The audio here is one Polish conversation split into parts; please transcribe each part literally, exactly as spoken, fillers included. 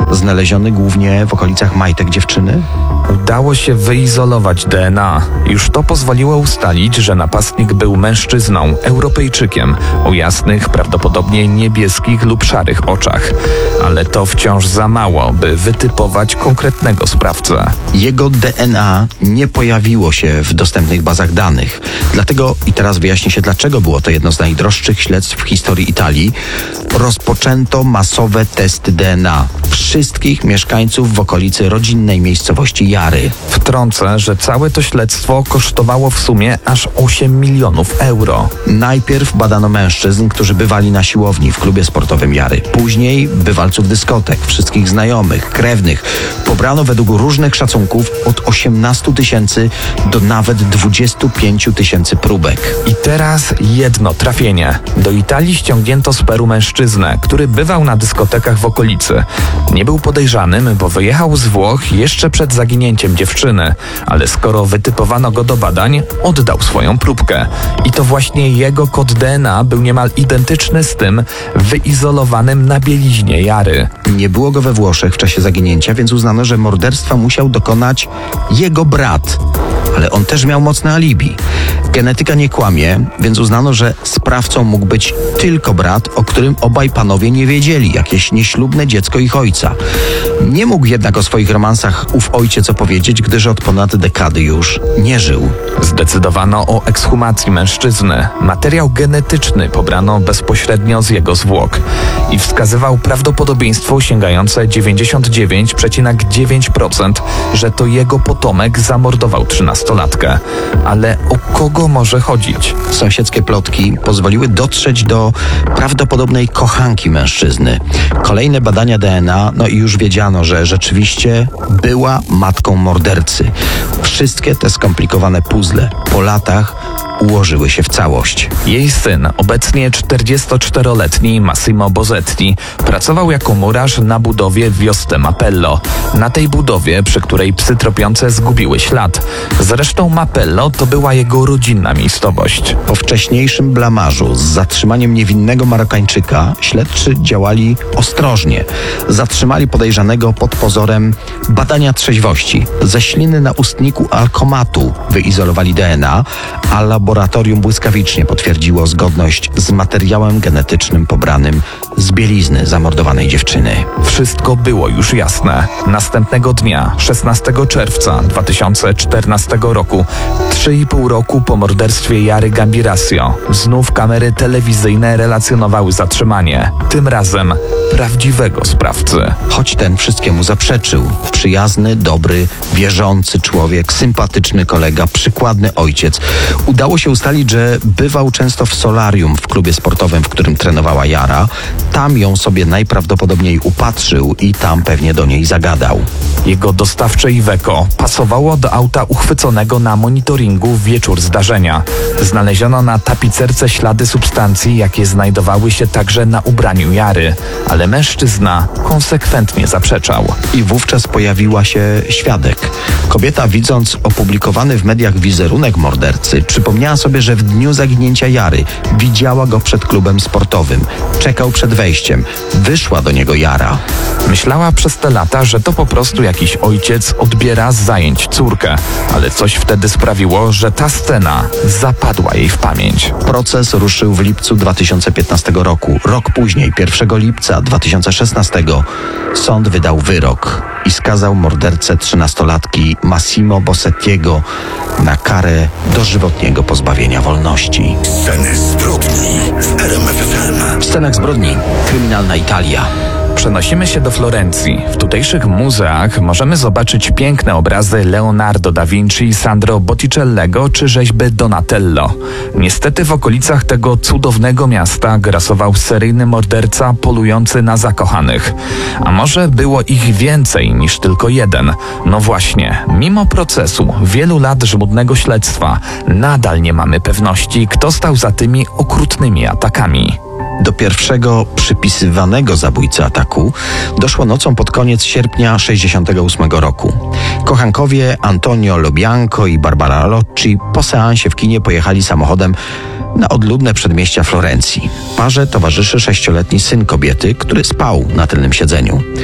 znaleziony głównie w okolicach majtek dziewczyny? Udało się wyizolować D N A. Już to pozwoliło ustalić, że napastnik był mężczyzną, Europejczykiem, o jasnych, prawdopodobnie niebieskich lub szarych oczach. Ale to wciąż za mało, by wytypować konkretnego sprawcę. Jego D N A nie pojawiło się w dostępnych bazach danych. Dlatego, i teraz wyjaśni się, dlaczego było to jedno z najdroższych śledztw w historii Italii, rozpoczęto masowe testy D N A wszystkich mieszkańców w okolicy rodzinnej miejscowości Jary. Wtrącę, że całe to śledztwo kosztowało w sumie aż osiem milionów euro. Najpierw badano mężczyzn, którzy bywali na siłowni w klubie sportowym Jary. Później bywalców dyskotek, wszystkich znajomych, krewnych. Pobrano według różnych szacunków od osiemnastu tysięcy do nawet dwudziestu pięciu tysięcy próbek. I teraz jedno trafienie. Do Italii ściągnięto z Peru mężczyznę, który bywał na dyskotekach w okolicy. Nie był podejrzanym, bo wyjechał z Włoch jeszcze przed zaginięciem dziewczyny, ale skoro wytypowano go do badań, oddał swoją próbkę. I to właśnie jego kod D N A był niemal identyczny z tym wyizolowanym na bieliźnie Jary. Nie było go we Włoszech w czasie zaginięcia, więc uznano, że morderstwa musiał dokonać jego brat. Ale on też miał mocne alibi. Genetyka nie kłamie, więc uznano, że sprawcą mógł być tylko brat, o którym obaj panowie nie wiedzieli, jakieś nieślubne dziecko ich ojca. Nie mógł jednak o swoich romansach ów ojciec opowiedzieć, gdyż od ponad dekady już nie żył. Zdecydowano o ekshumacji mężczyzny. Materiał genetyczny pobrano bezpośrednio z jego zwłok i wskazywał prawdopodobieństwo sięgające dziewięćdziesiąt dziewięć przecinek dziewięć procent, że to jego potomek zamordował trzynastolatkę. Ale o kogo może chodzić? Sąsiedzkie plotki pozwoliły dotrzeć do prawdopodobnej kochanki mężczyzny. Kolejne badania D N A, no i już wiedziano, że rzeczywiście była matką mordercy. Wszystkie te skomplikowane puzzle po latach ułożyły się w całość. Jej syn, obecnie czterdziestoczteroletni Massimo Bozzetti, pracował jako murarz na budowie w wiosce Mapello. Na tej budowie, przy której psy tropiące zgubiły ślad. Zresztą Mapello to była jego rodzinna miejscowość. Po wcześniejszym blamażu z zatrzymaniem niewinnego Marokańczyka śledczy działali ostrożnie. Zatrzymali podejrzanego pod pozorem badania trzeźwości. Ze śliny na ustniku alkomatu wyizolowali D N A, a laboratorium błyskawicznie potwierdziło zgodność z materiałem genetycznym pobranym z bielizny zamordowanej dziewczyny. Wszystko było już jasne. Następnego dnia, szesnastego czerwca dwa tysiące czternastego roku, trzy i pół roku po morderstwie Jary Gambirasio, znów kamery telewizyjne relacjonowały zatrzymanie. Tym razem prawdziwego sprawcy. Choć ten wszystkiemu zaprzeczył. Przyjazny, dobry, wierzący człowiek, sympatyczny kolega, przykładny ojciec. Udało się ustalić, że bywał często w solarium w klubie sportowym, w którym trenowała Jara. Tam ją sobie najprawdopodobniej upatrzył i tam pewnie do niej zagadał. Jego dostawcze Iveco pasowało do auta uchwyconego na monitoringu w wieczór zdarzenia. Znaleziono na tapicerce ślady substancji, jakie znajdowały się także na ubraniu Jary, ale mężczyzna konsekwentnie zaprzeczał. I wówczas pojawiła się świadek. Kobieta, widząc opublikowany w mediach wizerunek mordercy, przypomniała sobie, że w dniu zaginięcia Jary widziała go przed klubem sportowym. Czekał przed wejściem. Wyszła do niego Jara. Myślała przez te lata, że to po prostu jakiś ojciec odbiera z zajęć córkę, ale coś wtedy sprawiło, że ta scena zapadła jej w pamięć. Proces ruszył w lipcu dwa tysiące piętnastego roku. Rok później, pierwszego lipca dwa tysiące szesnastego, sąd wydał wyrok i skazał mordercę trzynastolatki Massimo Bozzettiego na karę dożywotniego pozbawienia wolności. Sceny zbrodni w R M F F M. W scenach zbrodni kryminalna Italia. Przenosimy się do Florencji. W tutejszych muzeach możemy zobaczyć piękne obrazy Leonardo da Vinci, Sandro Botticellego czy rzeźby Donatello. Niestety w okolicach tego cudownego miasta grasował seryjny morderca polujący na zakochanych. A może było ich więcej niż tylko jeden? No właśnie, mimo procesu, wielu lat żmudnego śledztwa, nadal nie mamy pewności, kto stał za tymi okrutnymi atakami. Do pierwszego przypisywanego zabójcy ataku doszło nocą pod koniec sierpnia sześćdziesiątego ósmego roku. Kochankowie Antonio Lobianco i Barbara Locci po seansie w kinie pojechali samochodem na odludne przedmieścia Florencji. Parze towarzyszy sześcioletni syn kobiety, który spał na tylnym siedzeniu.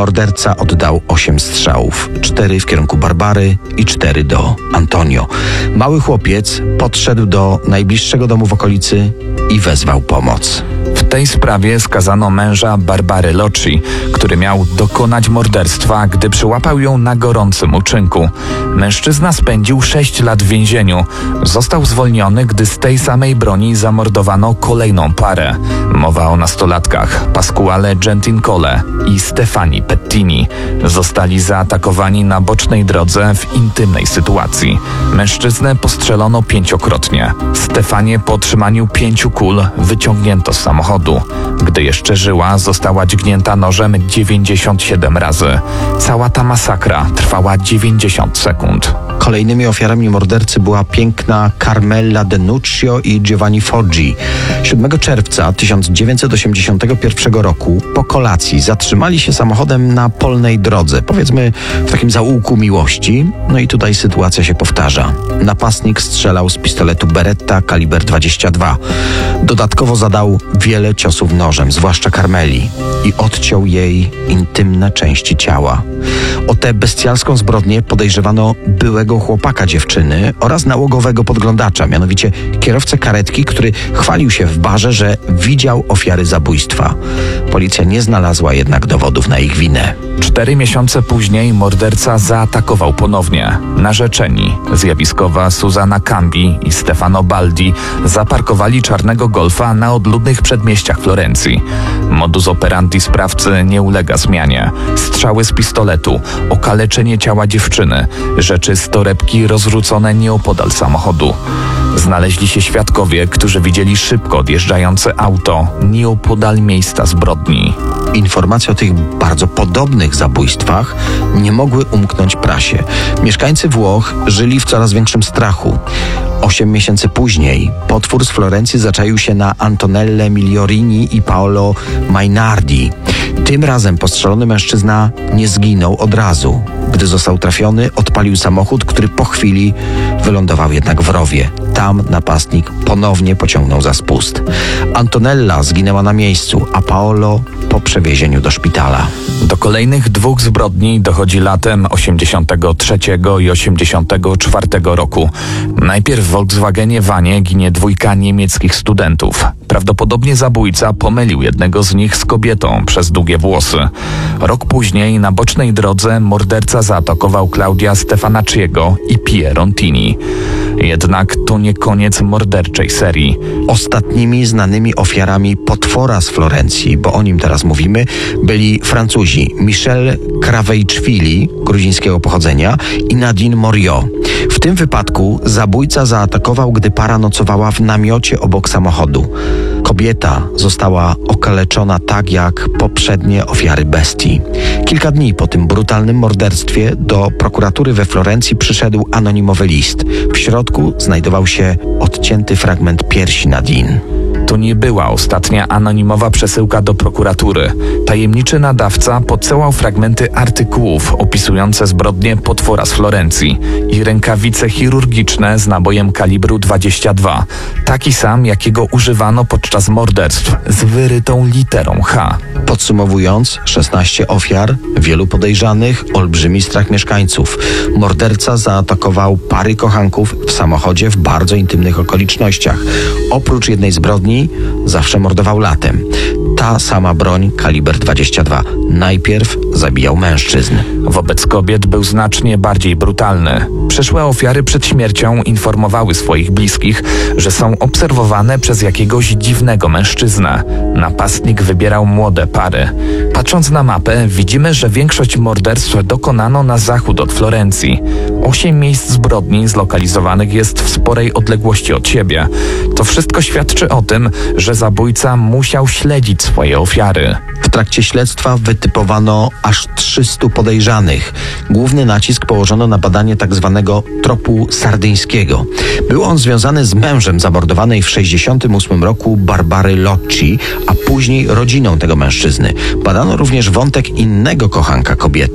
Morderca oddał osiem strzałów. Cztery w kierunku Barbary i cztery do Antonio. Mały chłopiec podszedł do najbliższego domu w okolicy i wezwał pomoc. W tej sprawie skazano męża Barbary Locci, który miał dokonać morderstwa, gdy przyłapał ją na gorącym uczynku. Mężczyzna spędził sześć lat w więzieniu. Został zwolniony, gdy z tej samej broni zamordowano kolejną parę. Mowa o nastolatkach Pasquale Gentincole i Stefani Pettini. Zostali zaatakowani na bocznej drodze w intymnej sytuacji. Mężczyznę postrzelono pięciokrotnie. Stefanię po otrzymaniu pięciu kul wyciągnięto z samochodu. Gdy jeszcze żyła, została dźgnięta nożem dziewięćdziesiąt siedem razy. Cała ta masakra trwała dziewięćdziesiąt sekund. Kolejnymi ofiarami mordercy była piękna Carmella Denuccio i Giovanni Foggi. siódmego czerwca tysiąc dziewięćset osiemdziesiątego pierwszego roku po kolacji zatrzymali się samochodem na polnej drodze, powiedzmy w takim zaułku miłości. No i tutaj sytuacja się powtarza. Napastnik strzelał z pistoletu Beretta kaliber dwadzieścia dwa. Dodatkowo zadał wiele ciosów nożem, zwłaszcza Carmeli, i odciął jej intymne części ciała. O tę bestialską zbrodnię podejrzewano byłego chłopaka dziewczyny oraz nałogowego podglądacza, mianowicie kierowcę karetki, który chwalił się w barze, że widział ofiary zabójstwa. Policja nie znalazła jednak dowodów na ich winę. Cztery miesiące później morderca zaatakował ponownie. Narzeczeni, zjawiskowa Susanna Cambi i Stefano Baldi, zaparkowali czarnego Golfa na odludnych przedmieściach Florencji. Modus operandi sprawcy nie ulega zmianie. Strzały z pistoletu, okaleczenie ciała dziewczyny, rzeczy z torebki rozrzucone nieopodal samochodu. Znaleźli się świadkowie, którzy widzieli szybko odjeżdżające auto nieopodal miejsca zbrodni. Informacje o tych bardzo podobnych zabójstwach nie mogły umknąć prasie. Mieszkańcy Włoch żyli w coraz większym strachu. Osiem miesięcy później potwór z Florencji zaczaił się na Antonelle Migliorini i Paolo Mainardi. Tym razem postrzelony mężczyzna nie zginął od razu. Gdy został trafiony, odpalił samochód, który po chwili wylądował jednak w rowie. Tam napastnik ponownie pociągnął za spust. Antonella zginęła na miejscu, a Paolo po przewiezieniu do szpitala. Do kolejnych dwóch zbrodni dochodzi latem osiemdziesiątego trzeciego i osiemdziesiątego czwartego roku. Najpierw w Volkswagenie Vanie ginie dwójka niemieckich studentów. Prawdopodobnie zabójca pomylił jednego z nich z kobietą przez długie włosy. Rok później na bocznej drodze morderca zaatakował Claudia Stefanacciego i Pierontini. Jednak to nie koniec morderczej serii. Ostatnimi znanymi ofiarami potwora z Florencji, bo o nim teraz mówimy, byli Francuzi Michel Krawejczwili, gruzińskiego pochodzenia, i Nadine Moriot. W tym wypadku zabójca zaatakował, gdy para nocowała w namiocie obok samochodu. Kobieta została okaleczona tak jak poprzednie ofiary bestii. Kilka dni po tym brutalnym morderstwie do prokuratury we Florencji przyszedł anonimowy list. W środku znajdował się odcięty fragment piersi Nadine. To nie była ostatnia anonimowa przesyłka do prokuratury. Tajemniczy nadawca podsyłał fragmenty artykułów opisujące zbrodnie potwora z Florencji i rękawice chirurgiczne z nabojem kalibru dwadzieścia dwa. Taki sam, jakiego używano podczas morderstw, z wyrytą literą H. Podsumowując, szesnaście ofiar, wielu podejrzanych, olbrzymi strach mieszkańców. Morderca zaatakował pary kochanków w samochodzie w bardzo intymnych okolicznościach. Oprócz jednej zbrodni zawsze mordował latem. Ta sama broń, kaliber dwadzieścia dwa. Najpierw zabijał mężczyzn. Wobec kobiet był znacznie bardziej brutalny. Przyszłe ofiary przed śmiercią informowały swoich bliskich, że są obserwowane przez jakiegoś dziwnego mężczyznę. Napastnik wybierał młode pary. Patrząc na mapę, widzimy, że większość morderstw dokonano na zachód od Florencji. Osiem miejsc zbrodni zlokalizowanych jest w sporej odległości od siebie. To wszystko świadczy o tym, że zabójca musiał śledzić swoje ofiary. W trakcie śledztwa wytypowano aż trzystu podejrzanych. Główny nacisk położono na badanie tak zwanego tropu sardyńskiego. Był on związany z mężem zamordowanej w sześćdziesiątym ósmym roku Barbary Locci, a później rodziną tego mężczyzny. Badano również wątek innego kochanka kobiety,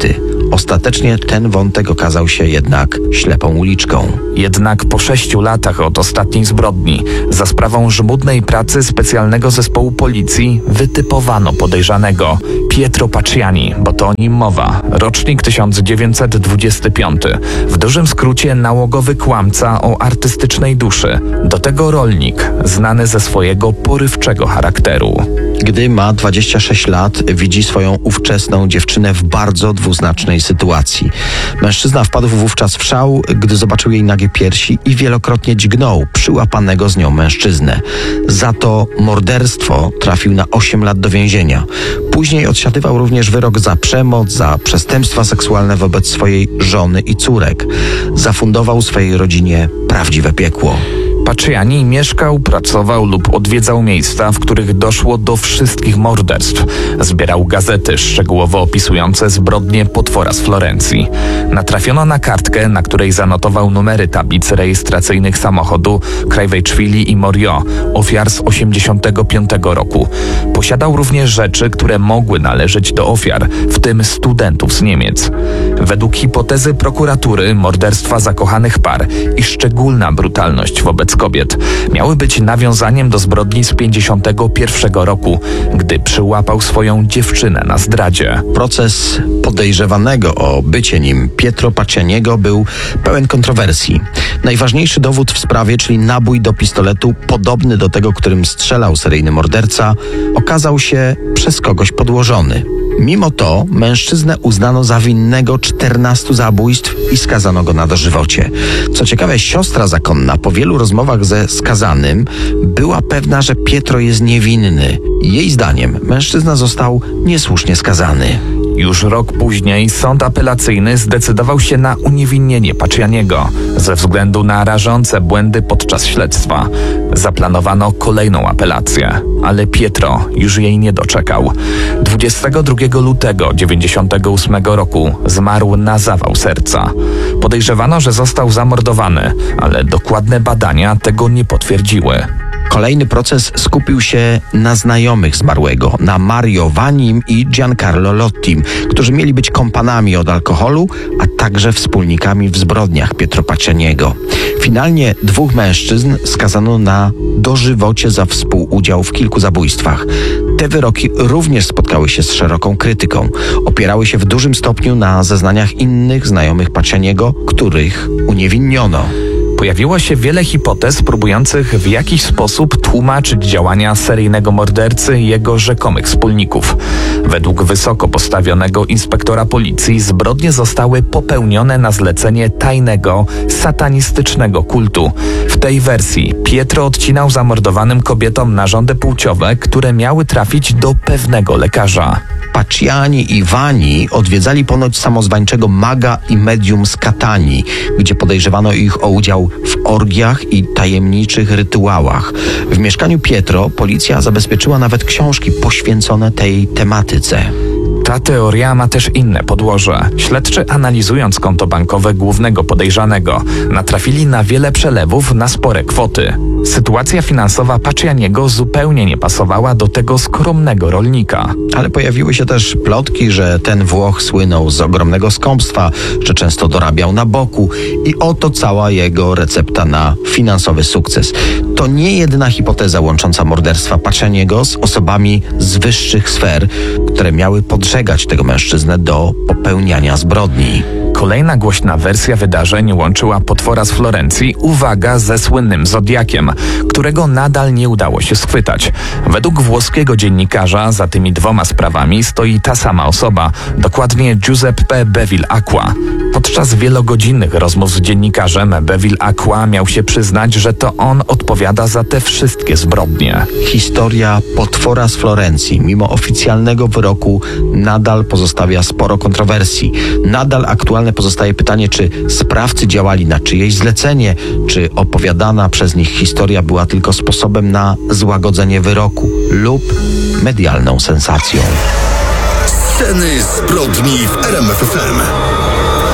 Ostatecznie ten wątek okazał się jednak ślepą uliczką. Jednak po sześciu latach od ostatniej zbrodni, za sprawą żmudnej pracy specjalnego zespołu policji, wytypowano podejrzanego. Pietro Pacciani, bo to o nim mowa. Rocznik tysiąc dziewięćset dwudziesty piąty. W dużym skrócie nałogowy kłamca o artystycznej duszy. Do tego rolnik, znany ze swojego porywczego charakteru. Gdy ma dwadzieścia sześć lat, widzi swoją ówczesną dziewczynę w bardzo dwuznacznej sytuacji. Mężczyzna wpadł wówczas w szał, gdy zobaczył jej nagie piersi i wielokrotnie dźgnął przyłapanego z nią mężczyznę. Za to morderstwo trafił na osiem lat do więzienia. Później odsiadywał również wyrok za przemoc, za przestępstwa seksualne wobec swojej żony i córek. Zafundował swojej rodzinie prawdziwe piekło. Pacciani mieszkał, pracował lub odwiedzał miejsca, w których doszło do wszystkich morderstw. Zbierał gazety szczegółowo opisujące zbrodnie potwora z Florencji. Natrafiono na kartkę, na której zanotował numery tablic rejestracyjnych samochodu Krajwejczwili i Morio, ofiar z osiemdziesiątego piątego roku. Posiadał również rzeczy, które mogły należeć do ofiar, w tym studentów z Niemiec. Według hipotezy prokuratury morderstwa zakochanych par i szczególna brutalność wobec kobiet miały być nawiązaniem do zbrodni z pięćdziesiątego pierwszego roku, gdy przyłapał swoją dziewczynę na zdradzie. Proces podejrzewanego o bycie nim Pietro Paccianiego był pełen kontrowersji. Najważniejszy dowód w sprawie, czyli nabój do pistoletu podobny do tego, którym strzelał seryjny morderca, okazał się przez kogoś podłożony. Mimo to mężczyznę uznano za winnego czternastu zabójstw i skazano go na dożywocie. Co ciekawe, siostra zakonna po wielu rozmowach ze skazanym była pewna, że Pietro jest niewinny. Jej zdaniem mężczyzna został niesłusznie skazany. Już rok później sąd apelacyjny zdecydował się na uniewinnienie Paccianiego ze względu na rażące błędy podczas śledztwa. Zaplanowano kolejną apelację, ale Pietro już jej nie doczekał. dwudziestego drugiego lutego dziewięćdziesiątego ósmego roku zmarł na zawał serca. Podejrzewano, że został zamordowany, ale dokładne badania tego nie potwierdziły. Kolejny proces skupił się na znajomych zmarłego, na Mario Vanim i Giancarlo Lottim, którzy mieli być kompanami od alkoholu, a także wspólnikami w zbrodniach Pietro Paccianiego. Finalnie dwóch mężczyzn skazano na dożywocie za współudział w kilku zabójstwach. Te wyroki również spotkały się z szeroką krytyką. Opierały się w dużym stopniu na zeznaniach innych znajomych Paccianiego, których uniewinniono. Pojawiło się wiele hipotez próbujących w jakiś sposób tłumaczyć działania seryjnego mordercy i jego rzekomych wspólników. Według wysoko postawionego inspektora policji zbrodnie zostały popełnione na zlecenie tajnego, satanistycznego kultu. W tej wersji Pietro odcinał zamordowanym kobietom narządy płciowe, które miały trafić do pewnego lekarza. Pacciani i Vani odwiedzali ponoć samozwańczego maga i medium z Katani, gdzie podejrzewano ich o udział w orgiach i tajemniczych rytuałach. W mieszkaniu Pietro policja zabezpieczyła nawet książki poświęcone tej tematyce. Ta teoria ma też inne podłoże. Śledczy, analizując konto bankowe głównego podejrzanego, natrafili na wiele przelewów na spore kwoty. Sytuacja finansowa Paccianiego zupełnie nie pasowała do tego skromnego rolnika. Ale pojawiły się też plotki, że ten Włoch słynął z ogromnego skąpstwa, że często dorabiał na boku i oto cała jego recepta na finansowy sukces. To nie jedyna hipoteza łącząca morderstwa Paccianiego z osobami z wyższych sfer, które miały podżegać tego mężczyznę do popełniania zbrodni. Kolejna głośna wersja wydarzeń łączyła potwora z Florencji, uwaga, ze słynnym Zodiakiem, którego nadal nie udało się schwytać. Według włoskiego dziennikarza za tymi dwoma sprawami stoi ta sama osoba, dokładnie Giuseppe Bevilacqua. Podczas wielogodzinnych rozmów z dziennikarzem Bevilacqua miał się przyznać, że to on odpowiada za te wszystkie zbrodnie. Historia potwora z Florencji, mimo oficjalnego wyroku, nadal pozostawia sporo kontrowersji. Nadal aktualne pozostaje pytanie, czy sprawcy działali na czyjeś zlecenie, czy opowiadana przez nich historia była tylko sposobem na złagodzenie wyroku lub medialną sensacją. Sceny zbrodni w R M F F M.